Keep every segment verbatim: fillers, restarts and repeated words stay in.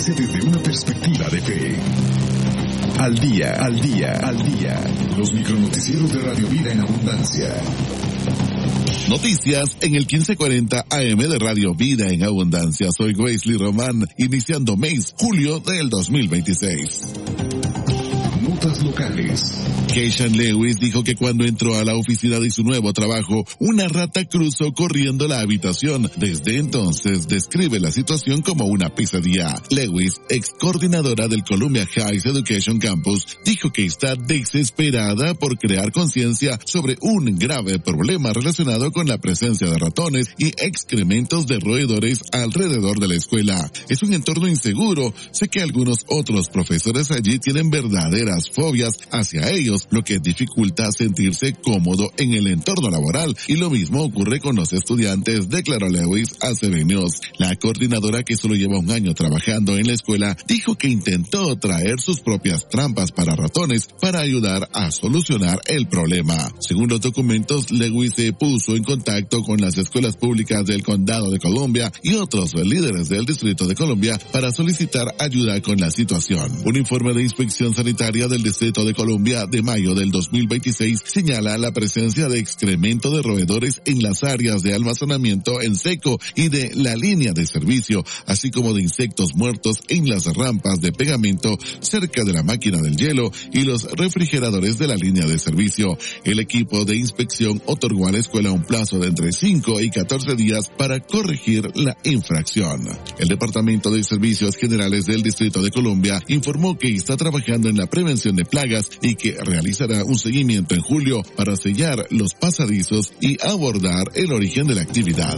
noticia desde una perspectiva de fe. Al día, al día, al día. Los micronoticieros de Radio Vida en Abundancia. Noticias en el quince cuarenta A M de Radio Vida en Abundancia. Soy Wesley Román, iniciando mes, julio del dos mil veintiséis. Notas locales. Keishan Lewis dijo que cuando entró a la oficina de su nuevo trabajo, una rata cruzó corriendo la habitación. Desde entonces describe la situación como una pesadilla. Lewis, ex coordinadora del Columbia Heights Education Campus, dijo que está desesperada por crear conciencia sobre un grave problema relacionado con la presencia de ratones y excrementos de roedores alrededor de la escuela. Es un entorno inseguro. Sé que algunos otros profesores allí tienen verdaderas fobias hacia ellos, lo que dificulta sentirse cómodo en el entorno laboral, y lo mismo ocurre con los estudiantes, declaró Lewis a Seven News. La coordinadora, que solo lleva un año trabajando en la escuela, dijo que intentó traer sus propias trampas para ratones para ayudar a solucionar el problema. Según los documentos, Lewis se puso en contacto con las escuelas públicas del condado de Columbia y otros líderes del distrito de Columbia para solicitar ayuda con la situación. Un informe de inspección sanitaria del distrito de Columbia de mayo del dos mil veintiséis señala la presencia de excremento de roedores en las áreas de almacenamiento en seco y de la línea de servicio, así como de insectos muertos en las rampas de pegamento cerca de la máquina del hielo y los refrigeradores de la línea de servicio. El equipo de inspección otorgó a la escuela un plazo de entre cinco y catorce días para corregir la infracción. El Departamento de Servicios Generales del Distrito de Columbia informó que está trabajando en la prevención de plagas y que realizará un seguimiento en julio para sellar los pasadizos y abordar el origen de la actividad.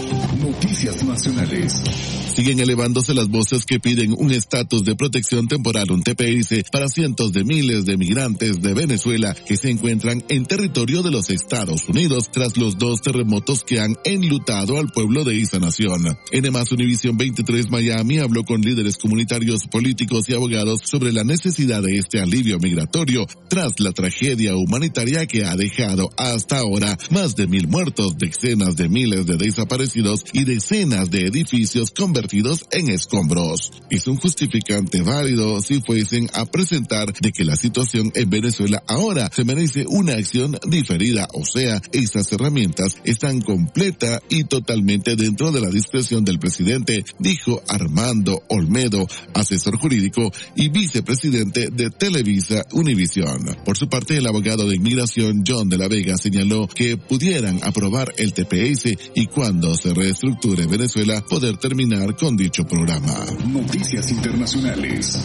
Noticias nacionales. Siguen elevándose las voces que piden un estatus de protección temporal, un T P S, para cientos de miles de migrantes de Venezuela que se encuentran en territorio de los Estados Unidos tras los dos terremotos que han enlutado al pueblo de esa nación. N más Univisión veintitrés Miami habló con líderes comunitarios, políticos y abogados sobre la necesidad de este alivio migratorio tras la tragedia humanitaria que ha dejado hasta ahora más de mil muertos, decenas de miles de desaparecidos y decenas de edificios convertidos en escombros. Es un justificante válido si fuesen a presentar de que la situación en Venezuela ahora se merece una acción diferida, o sea, esas herramientas están completa y totalmente dentro de la discreción del presidente, dijo Armando Olmedo, asesor jurídico y vicepresidente de Televisa Univisión. Por su parte, el abogado de inmigración John de la Vega señaló que pudieran aprobar el T P S y cuando se reestructure Venezuela poder terminar con dicho programa. Noticias internacionales.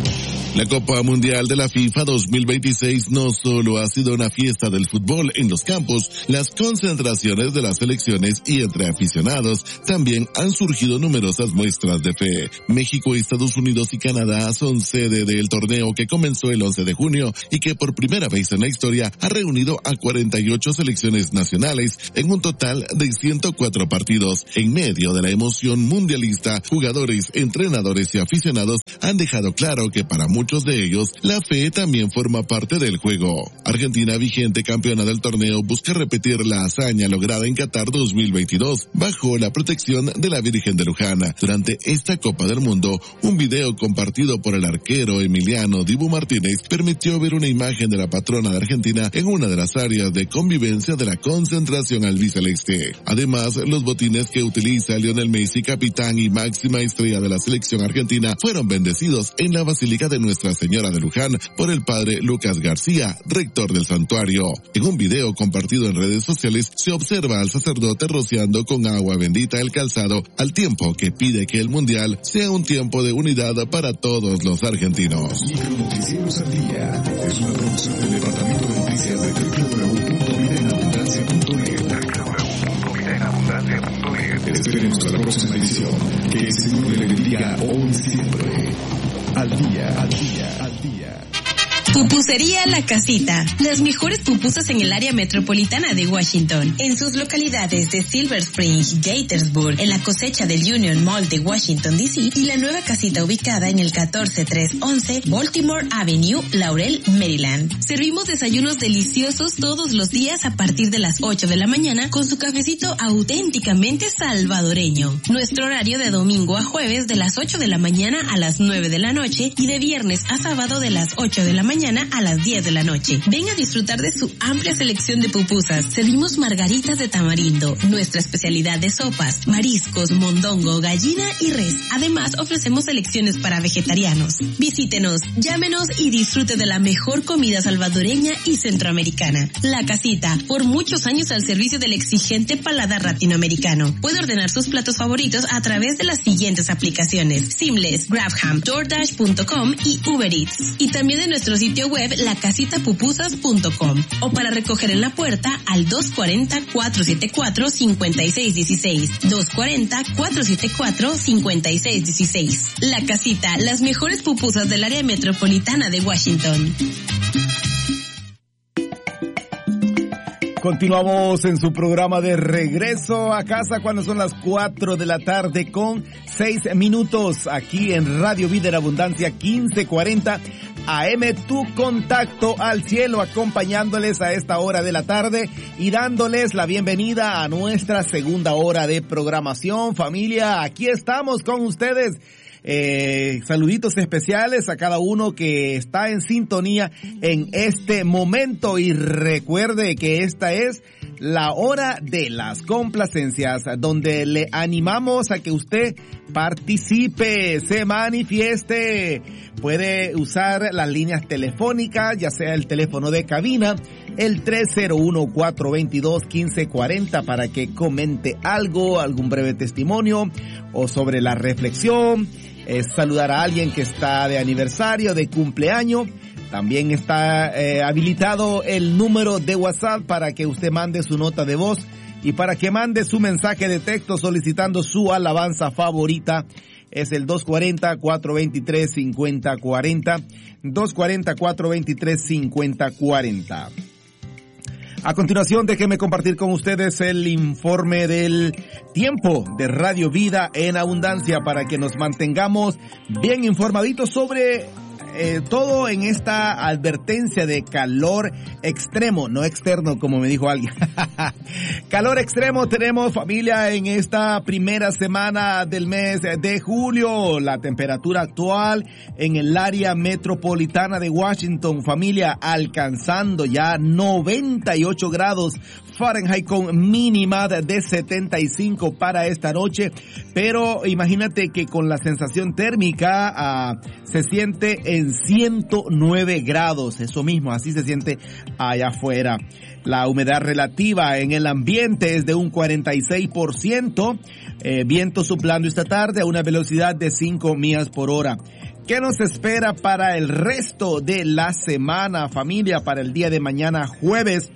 La Copa Mundial de la FIFA dos mil veintiséis no solo ha sido una fiesta del fútbol en los campos, las concentraciones de las selecciones y entre aficionados también han surgido numerosas muestras de fe. México, Estados Unidos y Canadá son sede del torneo que comenzó el once de junio y que por primera vez en la historia ha reunido a cuarenta y ocho selecciones nacionales en un total de ciento cuatro partidos. En medio de la emoción mundialista, jugadores, entrenadores y aficionados han dejado claro que para muchos de ellos, la fe también forma parte del juego. Argentina, vigente campeona del torneo, busca repetir la hazaña lograda en Qatar dos mil veintidós bajo la protección de la Virgen de Luján. Durante esta Copa del Mundo, un video compartido por el arquero Emiliano Dibu Martínez permitió ver una imagen de la patrona de Argentina en una de las áreas de convivencia de la concentración albiceleste. Además, los botines que utiliza Lionel Messi, capitán y máxima estrella de la selección argentina, fueron bendecidos en la Basílica de Nuestra Señora de Luján por el padre Lucas García, rector del santuario. En un video compartido en redes sociales se observa al sacerdote rociando con agua bendita el calzado al tiempo que pide que el mundial sea un tiempo de unidad para todos los argentinos. Micronoticieros al día es una producción del Departamento de Noticias de doble u doble u doble u punto vida en abundancia punto net. doble u doble u doble u punto vida en abundancia punto net. Esperemos a la próxima edición. Que el Señor le bendiga hoy y siempre. Al día, al día, al día. Pupusería La Casita. Las mejores pupusas en el área metropolitana de Washington. En sus localidades de Silver Spring, Gaithersburg, en la cosecha del Union Mall de Washington, D C y la nueva casita ubicada en el catorce tres once Baltimore Avenue, Laurel, Maryland. Servimos desayunos deliciosos todos los días a partir de las ocho de la mañana con su cafecito auténticamente salvadoreño. Nuestro horario de domingo a jueves de las ocho de la mañana a las nueve de la noche y de viernes a sábado de las ocho de la mañana a las diez de la noche. Ven a disfrutar de su amplia selección de pupusas. Servimos margaritas de tamarindo, nuestra especialidad de sopas, mariscos, mondongo, gallina y res. Además, ofrecemos selecciones para vegetarianos. Visítenos, llámenos y disfrute de la mejor comida salvadoreña y centroamericana. La Casita, por muchos años al servicio del exigente paladar latinoamericano. Puede ordenar sus platos favoritos a través de las siguientes aplicaciones: Seamless, GrabHam, DoorDash punto com y Uber Eats. Y también en nuestro sitio web la casita pupusas punto com o para recoger en la puerta al dos cuatro cero, cuatro siete cuatro, cinco seis uno seis, dos cuatro cero, cuatro siete cuatro, cinco seis uno seis. La Casita, las mejores pupusas del área metropolitana de Washington. Continuamos en su programa de regreso a casa cuando son las cuatro de la tarde con seis minutos aquí en Radio Vida en Abundancia quince cuarenta A M, tu contacto al cielo, acompañándoles a esta hora de la tarde y dándoles la bienvenida a nuestra segunda hora de programación. Familia, aquí estamos con ustedes. Eh, saluditos especiales a cada uno que está en sintonía en este momento y recuerde que esta es la hora de las complacencias, donde le animamos a que usted participe, se manifieste. Puede usar las líneas telefónicas, ya sea el teléfono de cabina, el tres cero uno, cuatro dos dos, uno cinco cuatro cero, para que comente algo, algún breve testimonio o sobre la reflexión. Eh, saludar a alguien que está de aniversario, de cumpleaños. También está eh, habilitado el número de WhatsApp para que usted mande su nota de voz y para que mande su mensaje de texto solicitando su alabanza favorita. Es el dos cuatro cero, cuatro dos tres, cinco cero cuatro cero, dos cuatro cero, cuatro dos tres, cinco cero cuatro cero. A continuación, déjenme compartir con ustedes el informe del tiempo de Radio Vida en Abundancia para que nos mantengamos bien informaditos sobre eh, todo en esta advertencia de calor extremo, no externo como me dijo alguien. Calor extremo tenemos, familia, en esta primera semana del mes de julio. La temperatura actual en el área metropolitana de Washington, familia, alcanzando ya noventa y ocho grados Fahrenheit con mínima de setenta y cinco para esta noche. Pero imagínate que con la sensación térmica uh, se siente en ciento nueve grados. Eso mismo, así se siente allá afuera. La humedad relativa en el ambiente es de un cuarenta y seis por ciento. Eh, viento soplando esta tarde a una velocidad de cinco millas por hora. ¿Qué nos espera para el resto de la semana, familia? Para el día de mañana, jueves,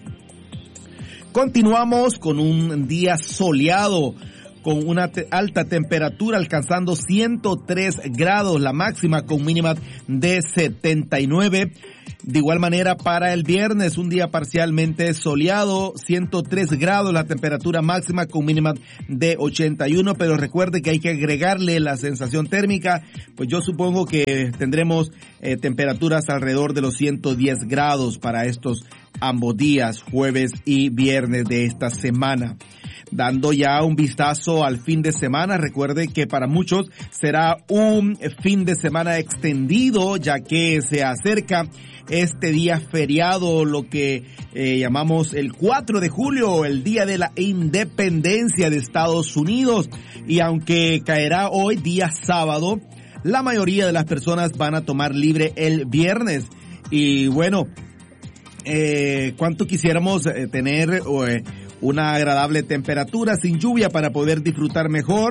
continuamos con un día soleado, con una te- alta temperatura alcanzando ciento tres grados, la máxima con mínima de setenta y nueve. De igual manera para el viernes, un día parcialmente soleado, ciento tres grados, la temperatura máxima con mínima de ochenta y uno, pero recuerde que hay que agregarle la sensación térmica, pues yo supongo que tendremos eh, temperaturas alrededor de los ciento diez grados para estos ambos días, jueves y viernes de esta semana. Dando ya un vistazo al fin de semana, recuerde que para muchos será un fin de semana extendido, ya que se acerca este día feriado, lo que eh, llamamos el cuatro de julio, el día de la independencia de Estados Unidos. Y aunque caerá hoy, día sábado, la mayoría de las personas van a tomar libre el viernes. Y bueno, eh, ¿cuánto quisiéramos eh, tener eh, una agradable temperatura sin lluvia para poder disfrutar mejor?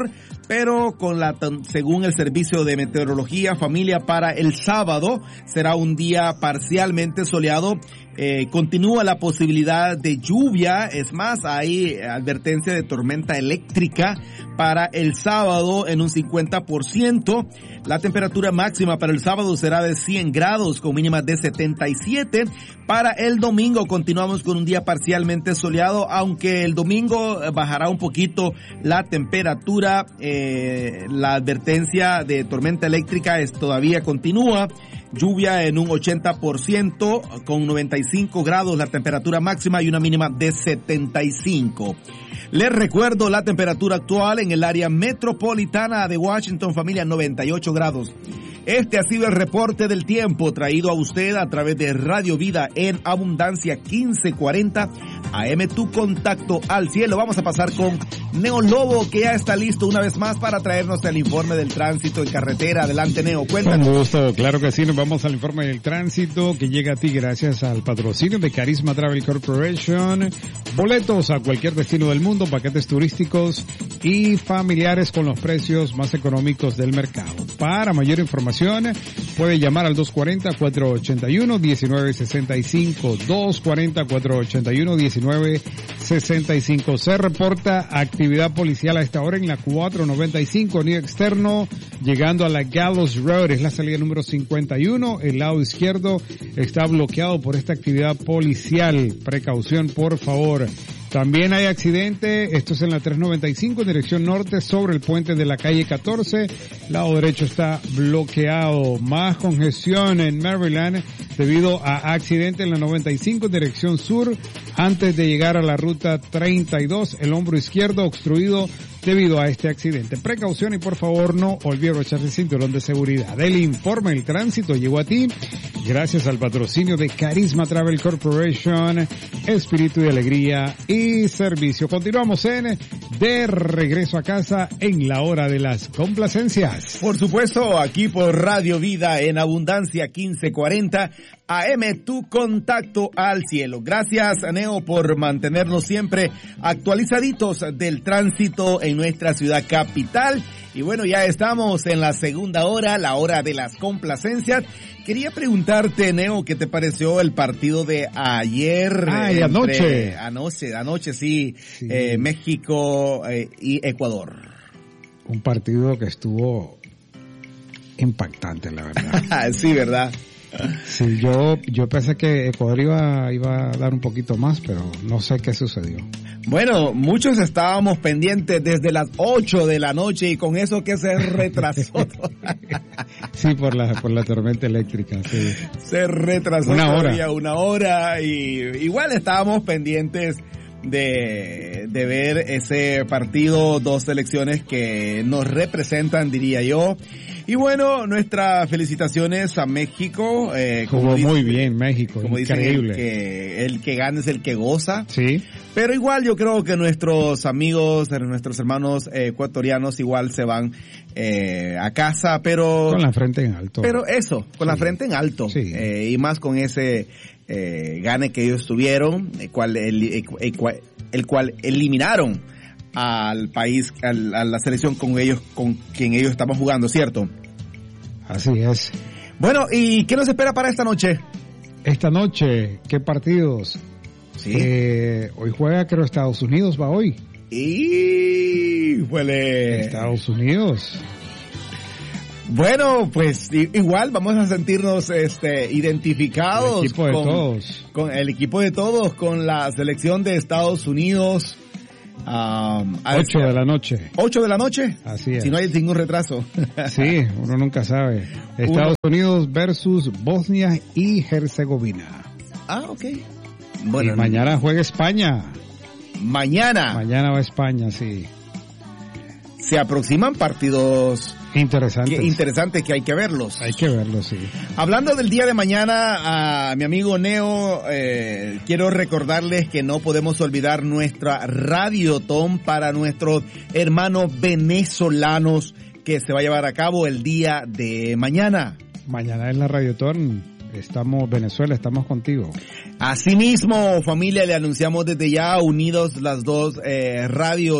pero con la, según el Servicio de Meteorología, familia, para el sábado será un día parcialmente soleado. Eh, continúa la posibilidad de lluvia, es más, hay advertencia de tormenta eléctrica para el sábado en un cincuenta por ciento. La temperatura máxima para el sábado será de cien grados con mínima de setenta y siete. Para el domingo continuamos con un día parcialmente soleado, aunque el domingo bajará un poquito la temperatura. Eh, la advertencia de tormenta eléctrica es, todavía continúa. Lluvia en un ochenta por ciento con noventa y cinco grados la temperatura máxima y una mínima de setenta y cinco. Les recuerdo la temperatura actual en el área metropolitana de Washington, familia, noventa y ocho grados. Este ha sido el reporte del tiempo traído a usted a través de Radio Vida en Abundancia quince cuarenta A M, tu contacto al cielo. Vamos a pasar con Neo Lobo, que ya está listo una vez más para traernos el informe del tránsito en carretera. Adelante, Neo, cuéntanos. Con gusto, claro que sí, nos vamos al informe del tránsito que llega a ti gracias al patrocinio de Carisma Travel Corporation. Boletos a cualquier destino del mundo, paquetes turísticos y familiares con los precios más económicos del mercado. Para mayor información puede llamar al dos cuarenta, cuatro ochenta y uno, diecinueve sesenta y cinco, dos cuarenta, cuatro ochenta y uno, diecinueve sesenta y cinco. Se reporta actividad policial a esta hora en la cuatro noventa y cinco, anillo externo, llegando a la Gallows Road, es la salida número cincuenta y uno, el lado izquierdo está bloqueado por esta actividad policial, precaución por favor. También hay accidente, esto es en la tres noventa y cinco, en dirección norte, sobre el puente de la calle catorce, lado derecho está bloqueado. Más congestión en Maryland debido a accidente en la noventa y cinco, en dirección sur, antes de llegar a la ruta treinta y dos, el hombro izquierdo obstruido debido a este accidente. Precaución y por favor no olvide abrocharse el cinturón de seguridad. El informe del tránsito llegó a ti gracias al patrocinio de Carisma Travel Corporation, espíritu de alegría y servicio. Continuamos en De Regreso a Casa en la hora de las complacencias. Por supuesto, aquí por Radio Vida en Abundancia quince cuarenta A M, tu contacto al cielo. Gracias, Neo, por mantenernos siempre actualizaditos del tránsito en nuestra ciudad capital. Y bueno, ya estamos en la segunda hora, la hora de las complacencias. Quería preguntarte, Neo, ¿qué te pareció el partido de ayer? Ay, entre, anoche. Anoche, anoche, sí, sí. Eh, México eh, y Ecuador. Un partido que estuvo impactante, la verdad. Sí, ¿verdad? Sí, yo yo pensé que Ecuador iba, iba a dar un poquito más, pero no sé qué sucedió. Bueno, muchos estábamos pendientes desde las ocho de la noche y con eso que se retrasó. Sí, por la por la tormenta eléctrica, sí. Se retrasó una todavía hora. una hora y igual estábamos pendientes de, de ver ese partido, dos selecciones que nos representan, diría yo. Y bueno, nuestras felicitaciones a México. Eh, Jugó dice, muy bien México, como increíble. Dicen, el que, el que gana es el que goza. Sí. Pero igual yo creo que nuestros amigos, nuestros hermanos eh, ecuatorianos igual se van eh, a casa, pero... Con la frente en alto. Pero eso, con sí. la frente en alto. Sí. Eh, y más con ese eh, gane que ellos tuvieron, el cual, el, el, el, el cual eliminaron al país, al, a la selección con ellos, con quien ellos estaban jugando, ¿cierto? Así es. Bueno, ¿y qué nos espera para esta noche? Esta noche, ¿qué partidos? Sí. Eh, hoy juega, creo, Estados Unidos, va hoy. Y huele. Estados Unidos. Bueno, pues igual vamos a sentirnos este identificados. El equipo de con, todos. Con el equipo de todos, con la selección de Estados Unidos. Um, Ocho de la noche. Ocho de la noche. Así es. Si no hay ningún retraso. Sí, uno nunca sabe. Estados uno. Unidos versus Bosnia y Herzegovina. Ah, ok. Bueno, y mañana juega España. Mañana. Mañana va España, sí. Se aproximan partidos interesantes. Que, interesantes que hay que verlos. Hay que verlos, sí. Hablando del día de mañana, a mi amigo Neo, eh, quiero recordarles que no podemos olvidar nuestra Radiotón para nuestros hermanos venezolanos que se va a llevar a cabo el día de mañana. Mañana es la Radiotón. Estamos, Venezuela, estamos contigo. Asimismo, familia, le anunciamos desde ya, unidos las dos eh, radios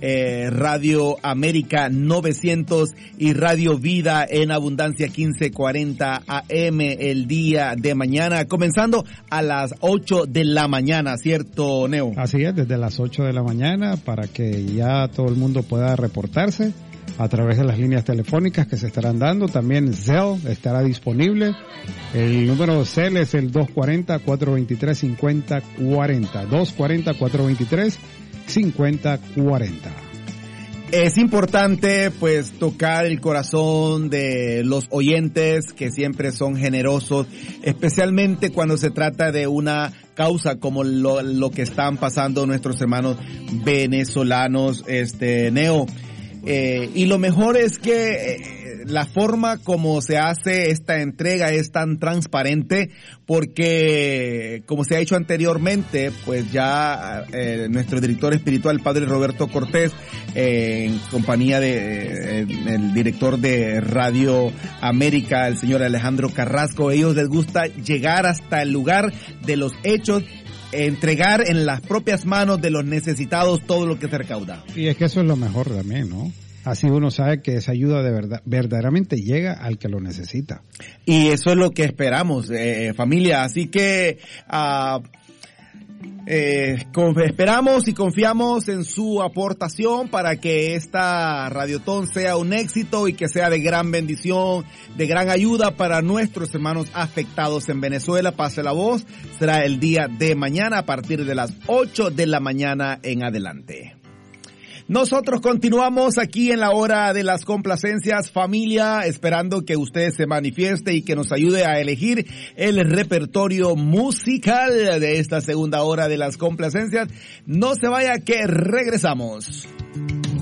eh, Radio América novecientos y Radio Vida en Abundancia quince cuarenta A M el día de mañana, comenzando a las ocho de la mañana, ¿cierto, Neo? Así es, desde las ocho de la mañana para que ya todo el mundo pueda reportarse a través de las líneas telefónicas que se estarán dando. También Zelle estará disponible. El número de Zelle es el dos cuatro cero, cuatro dos tres, cinco cero cuatro cero. dos cuatro cero, cuatro dos tres, cinco cero cuatro cero. Es importante pues tocar el corazón de los oyentes que siempre son generosos, especialmente cuando se trata de una causa como lo, lo que están pasando nuestros hermanos venezolanos, este Neo. Eh, y lo mejor es que eh, la forma como se hace esta entrega es tan transparente porque, como se ha dicho anteriormente, pues ya eh, nuestro director espiritual, el padre Roberto Cortés, eh, en compañía de eh, el director de Radio América, el señor Alejandro Carrasco, ellos les gusta llegar hasta el lugar de los hechos, entregar en las propias manos de los necesitados todo lo que se recauda. Y es que eso es lo mejor también, ¿no? Así uno sabe que esa ayuda de verdad, verdaderamente llega al que lo necesita. Y eso es lo que esperamos, eh, familia. Así que uh, eh, con, esperamos y confiamos en su aportación para que esta Radiotón sea un éxito y que sea de gran bendición, de gran ayuda para nuestros hermanos afectados en Venezuela. Pase la voz, será el día de mañana a partir de las ocho de la mañana en adelante. Nosotros continuamos aquí en la hora de las complacencias, familia, esperando que usted se manifieste y que nos ayude a elegir el repertorio musical de esta segunda hora de las complacencias. No se vaya, que regresamos.